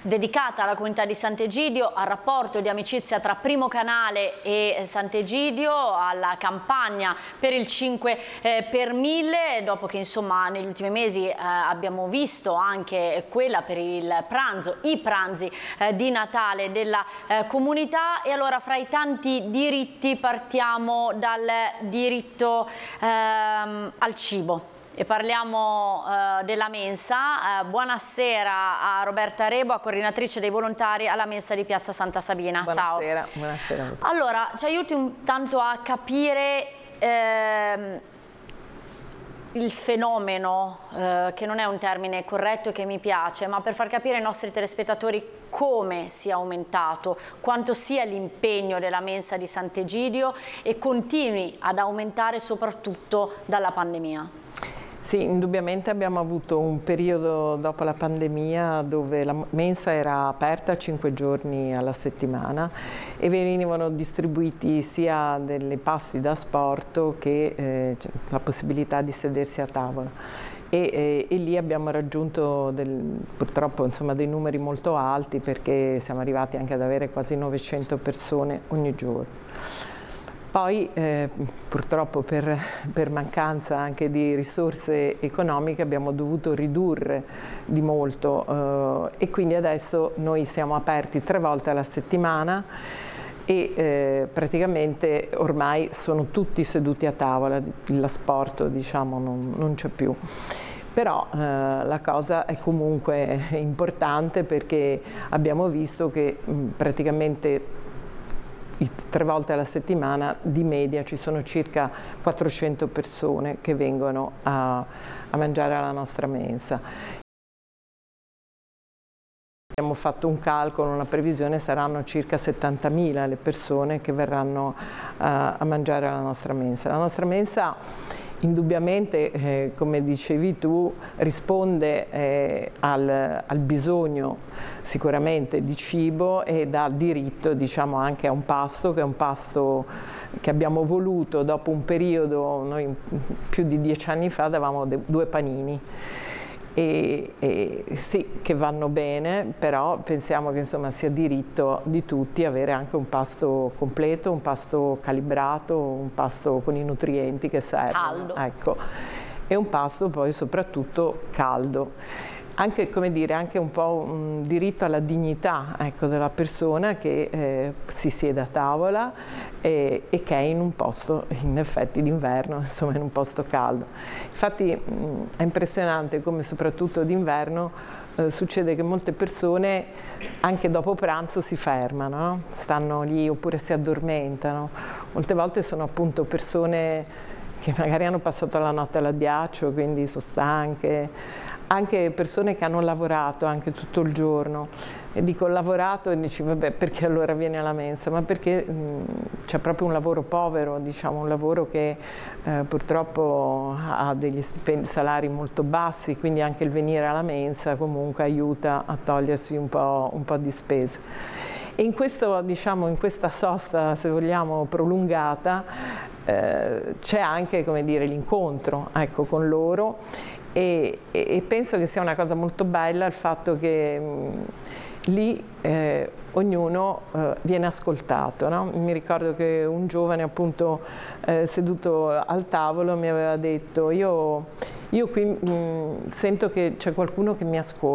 dedicata alla comunità di Sant'Egidio, al rapporto di amicizia tra Primo Canale e Sant'Egidio, alla campagna per il 5 per 1000, dopo che insomma negli ultimi mesi abbiamo visto anche quella per il pranzo, i pranzi di Natale della comunità. E allora, fra i tanti diritti partiamo dal diritto al cibo. E parliamo della mensa. Buonasera a Roberta Reboa, coordinatrice dei volontari alla mensa di Piazza Santa Sabina. Buonasera. Ciao. Buonasera. Allora, ci aiuti un tanto a capire il fenomeno, che non è un termine corretto e che mi piace, ma per far capire ai nostri telespettatori come sia aumentato, quanto sia l'impegno della mensa di Sant'Egidio e continui ad aumentare soprattutto dalla pandemia. Sì, indubbiamente abbiamo avuto un periodo dopo la pandemia dove la mensa era aperta 5 giorni alla settimana e venivano distribuiti sia dei pasti da asporto che la possibilità di sedersi a tavola. E lì abbiamo raggiunto purtroppo insomma, dei numeri molto alti, perché siamo arrivati anche ad avere quasi 900 persone ogni giorno. Poi purtroppo per mancanza anche di risorse economiche abbiamo dovuto ridurre di molto e quindi adesso noi siamo aperti 3 volte alla settimana e praticamente ormai sono tutti seduti a tavola, l'asporto diciamo non c'è più. Però la cosa è comunque importante, perché abbiamo visto che praticamente 3 volte alla settimana di media ci sono circa 400 persone che vengono a mangiare alla nostra mensa. Abbiamo fatto un calcolo, una previsione, saranno circa 70.000 le persone che verranno a mangiare alla nostra mensa. La nostra mensa indubbiamente, come dicevi tu, risponde al bisogno sicuramente di cibo e dà diritto, diciamo, anche a un pasto, che è un pasto che abbiamo voluto dopo un periodo. Noi più di 10 anni fa davamo 2 panini. E sì, che vanno bene, però pensiamo che insomma sia diritto di tutti avere anche un pasto completo, un pasto calibrato, un pasto con i nutrienti che servono. Caldo. Ecco. E un pasto poi soprattutto caldo. Anche, come dire, anche un po' un diritto alla dignità, ecco, della persona che si siede a tavola e che è in un posto, in effetti d'inverno, insomma in un posto caldo. Infatti è impressionante come soprattutto d'inverno succede che molte persone anche dopo pranzo si fermano, no? Stanno lì oppure si addormentano. Molte volte sono appunto persone che magari hanno passato la notte all'addiaccio, quindi sono stanche, anche persone che hanno lavorato anche tutto il giorno. E dico lavorato e dici vabbè, perché allora vieni alla mensa? Ma perché c'è proprio un lavoro povero, diciamo, un lavoro che purtroppo ha degli salari molto bassi, quindi anche il venire alla mensa comunque aiuta a togliersi un po' di spese. E in questo, diciamo, in questa sosta, se vogliamo, prolungata, c'è anche, come dire, l'incontro, ecco, con loro e penso che sia una cosa molto bella il fatto che lì ognuno viene ascoltato, no? Mi ricordo che un giovane appunto seduto al tavolo mi aveva detto io qui sento che c'è qualcuno che mi ascolta.